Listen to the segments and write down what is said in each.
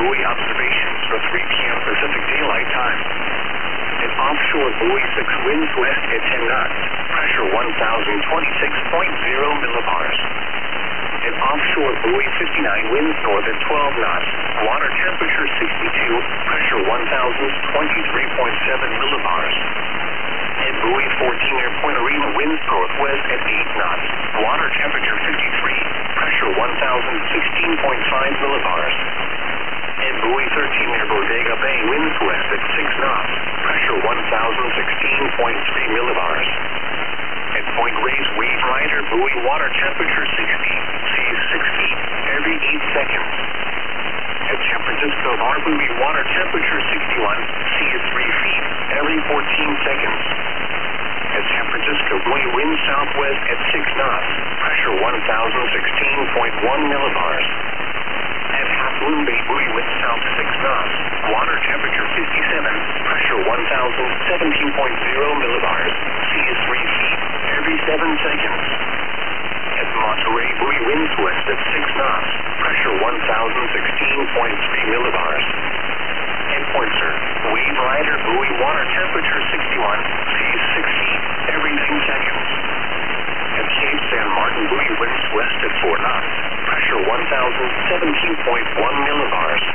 buoy observations for 3 p.m. Pacific Daylight Time. An offshore buoy 6 winds west at 10 knots, pressure 1,026.0 millibars. An offshore buoy 59 winds north at 12 knots, water temperature 62, pressure 1,023.7 millibars. And buoy 14 near Point Arena winds northwest at 8 knots, water temperature 53, pressure 1,016.5 millibars. And buoy 13 near Bodega Bay winds west at 6 knots, pressure 1,016.3 millibars. At Point Reyes wave rider buoy water temperature 60, seas 6 feet every 8 seconds. At San Francisco Bar buoy water temperature 61, seas 3 feet every 14 seconds. At San Francisco buoy wind southwest at 6 knots, pressure 1,016.1 millibars. At Half Moon Bay buoy wind south 6 knots, water temperature 57, pressure 1,017.0 millibars, seas 3 feet every 7 seconds. At Monterey buoy winds west at 6 knots, pressure 1,016.3 millibars. At Point Sur, wave rider buoy water temperature 61, seas 6 feet every 9 seconds. At Cape San Martin buoy winds west at 4 knots, pressure 1,017.1 millibars.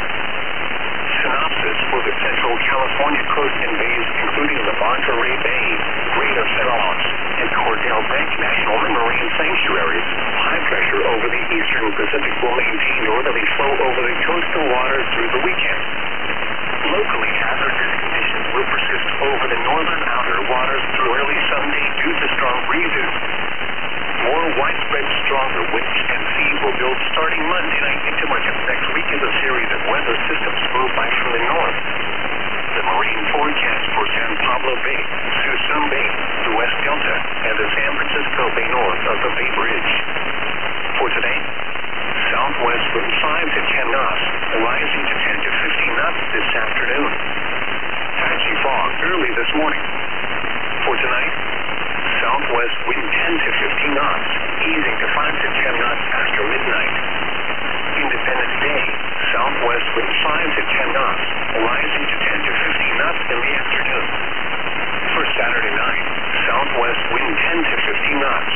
Synopsis for the Central California coast and bays, including the Monterey Bay, Greater Cerros, and Cordell Bank National Marine Sanctuaries. High pressure over the eastern Pacific will maintain northerly flow over the coastal waters through the weekend. Locally, hazardous conditions will persist over the northern outer waters through early Sunday due to strong breezes. More widespread, stronger winds and seas will build starting Monday night into much of next week as a series of weather systems move by from the north. The marine forecast for San Pablo Bay, Suisun Bay, the West Delta, and the San Francisco Bay north of the Bay Bridge. For today, southwest wind 5 to 10 knots, rising to 10 to 15 knots this afternoon. Patchy fog early this morning. For tonight, southwest wind 10 to 15 knots, easing to 5 to 10 knots after midnight. Independence Day, southwest wind 5 to 10 knots, rising to 10 to 15 knots in the afternoon. For Saturday night, southwest wind 10 to 15 knots.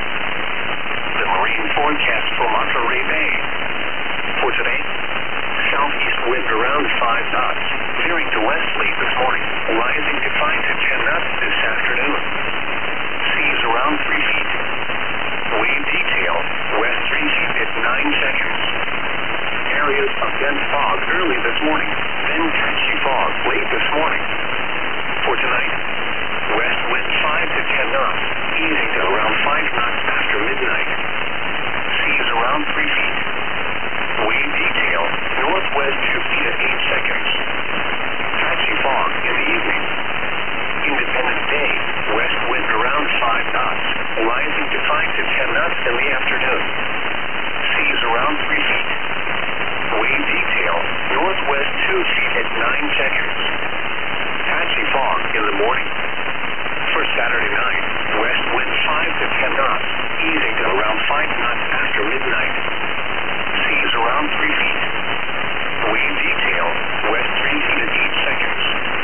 The marine forecast for Monterey Bay. For today, southeast wind around 5 knots, veering to west late this morning, rising to 5 to 10 knots this afternoon. Seas around 3 feet. Wave detail, west 3 feet at 9 seconds. Areas of dense fog early this morning, then patchy fog late this morning. For tonight, west wind 5 to 10 knots, easing to around 5 knots after midnight. Seas around 3 feet. Wave detail, northwest 2 feet at 8 seconds. Patchy fog in the evening. Independence Day, west wind around 5 knots, rising to 5 to 10 knots in the afternoon. Seas around 3 feet. Wave detail, northwest 2 feet at 9 seconds. Patchy fog in the morning. For Saturday night, west wind 5 to 10 knots, easing to around 5 knots after midnight. Seas around 3 feet. Wave detail, west 3 feet at 8 seconds.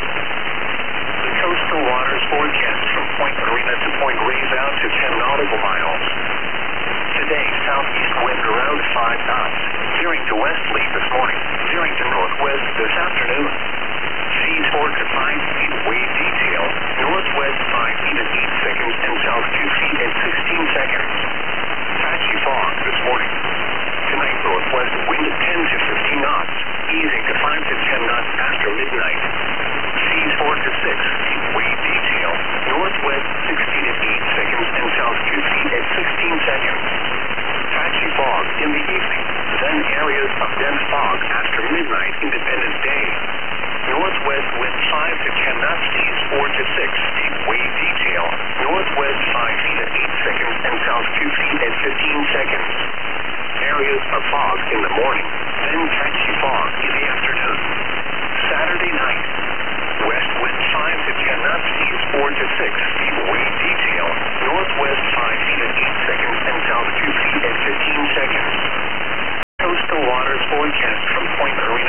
The coastal waters forecast from Point Arena to Point Reyes out to 10 nautical miles. Today, southeast wind around 5 knots, veering to west late this morning, veering to northwest this afternoon. Seas 4 to 5 feet, wave detail, northwest 5 feet at 8 seconds and south 2 feet at 16 seconds. Patchy fog this morning. Tonight, northwest wind 10 to 15 knots, easing to 5 to 10 knots after midnight. Seas 4 to 6 feet, wave detail, northwest 6 feet at 8 seconds and south 2 feet at 16 seconds. Patchy fog in the evening, then areas of dense fog after midnight Independence Day. Northwest wind 5 to 10 knots, seas 4 to 6 feet, wave detail, northwest 5 feet at 8 seconds and south 2 feet at 15 seconds. Areas of fog in the morning, then patchy fog in the afternoon. Saturday night, west wind 5 to 10 knots, seas 4 to 6 feet, wave detail, northwest 5 feet at 8 seconds and south 2 feet at 15 seconds. Coastal waters forecast from Point Arena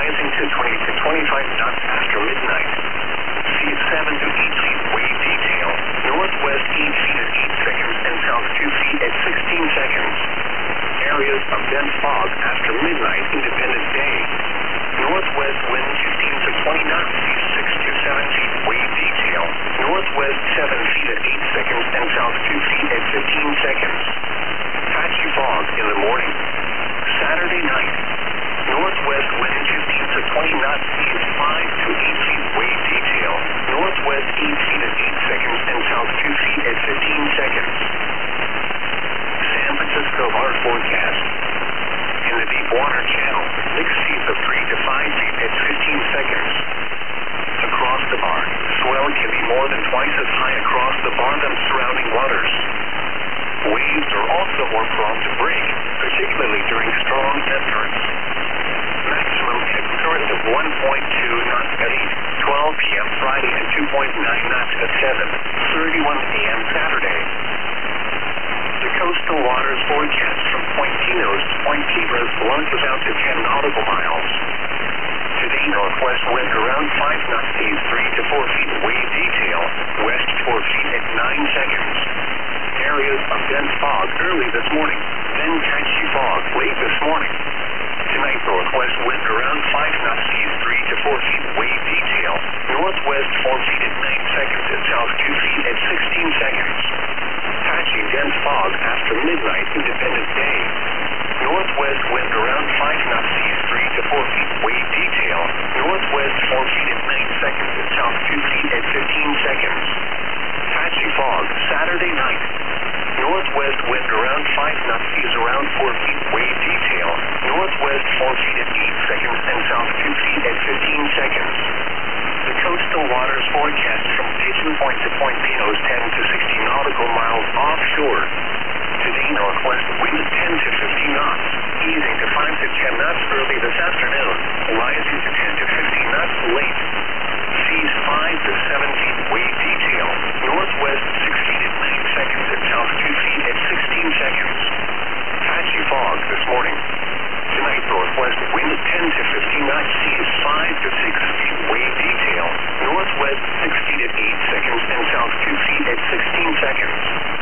rising to 20 to 25 knots after midnight. Seas 7 to 8 feet, wave detail. Northwest 8 feet at 8 seconds and south 2 feet at 16 seconds. Areas of dense fog after midnight, Independence Day. Northwest wind 15 to 20 knots, seas 6 to 7 feet, wave detail. Northwest 7 feet at 8 seconds and south 2 feet at 15 seconds. Patchy fog in the morning. Saturday night. Northwest wind 15 to 20 knots, seas 5 to 8 feet, wave detail. Northwest 8 feet at 8 seconds and south 2 feet at 15 seconds. San Francisco hard forecast. In the deep water channel, mixed seas of 3 to 5 feet at 15 seconds. Across the bar, swell can be more than twice as high across the bar than surrounding waters. Waves are also more prone to break, particularly during strong ebb currents. Maximum ebb current of 1.2 knots at 8:12 p.m. Friday and 2.9 knots at 7:31 a.m. Saturday. The coastal waters forecast from Point Pinos to Point Piedras launches out to 10 nautical miles. Today, northwest wind around 5 knots, seas 3 to 4 feet, wave detail, west 4 feet at 9 seconds. Areas of dense fog early this morning, then patchy fog late this morning. Tonight, northwest wind around 5 knots, seas 3 to 4 feet, wave detail, northwest 4 feet at 9 seconds and south 2 feet at 16 seconds. Patchy dense fog after midnight, Independence Day. Northwest wind around 5 knots, seas 3 to 4 feet, wave detail, northwest 4 feet at 9 seconds and south 2 feet at 15 seconds. Patchy fog Saturday night. Northwest wind around 5 knots, seas around 4 feet, wave detail, northwest 4 feet at 8 seconds and south 2 feet at 15 seconds. The coastal waters forecast from Pigeon Point to Point Pinos 10 to 60 nautical miles offshore. Today, northwest wind 10 to 15 knots, easing to 5 to 10 knots early this afternoon, rising to 10 to 15 knots late. Seas 5 to 7 feet, wave detail, northwest 6 feet at 9 seconds and south 2 feet at 16 seconds. Patchy fog this morning. Tonight, northwest wind 10 to 15 knots, seas 5 to 6 feet, wave detail, northwest 6 feet at 8 seconds and south 2 feet at 16 seconds.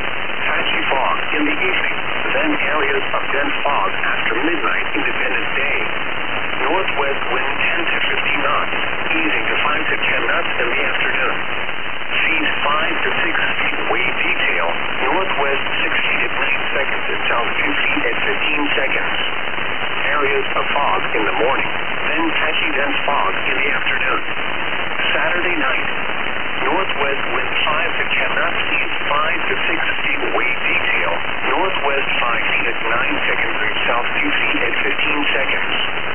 Patchy fog in the evening, then areas of dense fog after midnight, Independence Day. Northwest wind 10 to 15 knots, easing to 5 to 10 knots in the afternoon. Seas 5 to 6 feet, wave detail, northwest 6 feet at 9 seconds and south 2 feet at 15 seconds. Areas of fog in the morning, then patchy dense fog in the afternoon. Saturday night. Northwest wind 5 to 10 knots, seas 5 to 6 feet, wave detail, northwest 5 feet at 9 seconds and south 2 feet at 15 seconds.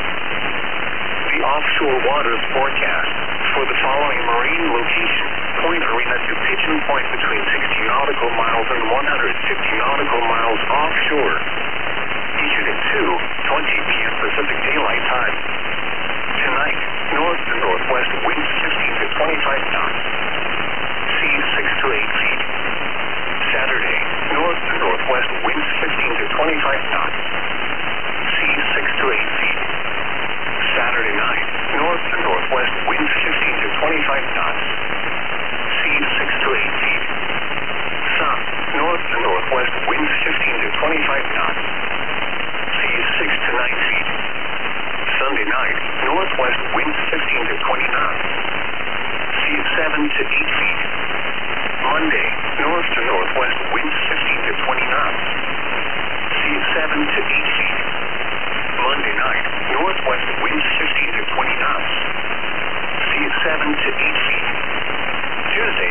The offshore waters forecast for the following marine location: Point Arena to Pigeon Point between 60 nautical miles and 150 nautical miles offshore. Issued at 2:20 p.m. Pacific Daylight Time. Tonight, north to northwest winds 15 to 25 knots. Seas 6 to 8 feet. Saturday, north to northwest winds 15 to 25 knots. Seas 6 to 8 feet. Saturday night, north to northwest winds 15 to 25 knots. Seas 6 to 8 feet. Sun, north to northwest winds 15 to 25 knots. Seas 6 to 9 feet. Sunday night, northwest winds 15 to 20 knots. Seas 7 to 8 feet. Monday, north to northwest winds 15 to 20 knots. Seas 7 to 8 feet. Monday night, northwest winds 15 to 20 knots. Seas 7 to 8 feet. Tuesday